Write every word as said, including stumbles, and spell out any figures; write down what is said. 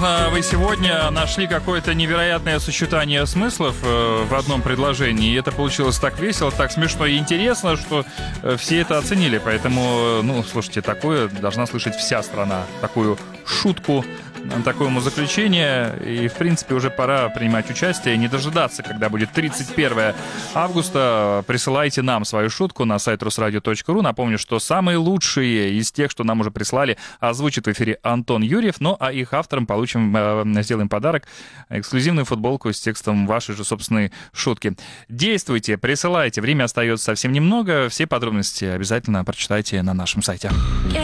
возможно, вы сегодня нашли какое-то невероятное сочетание смыслов э, в одном предложении, и это получилось так весело, так смешно и интересно, что э, все это оценили. Поэтому, ну, слушайте, такое должна слышать вся страна, такую шутку, такое умозаключение, и, в принципе, уже пора принимать участие, не дожидаться, когда будет тридцать первое августа. Присылайте нам свою шутку на сайт русрадио точка ру. Напомню, что самые лучшие из тех, что нам уже прислали, озвучит в эфире Антон Юрьев, ну, а их авторам получим, э, сделаем подарок, эксклюзивную футболку с текстом вашей же собственной шутки. Действуйте, присылайте, время остается совсем немного, все подробности обязательно прочитайте на нашем сайте.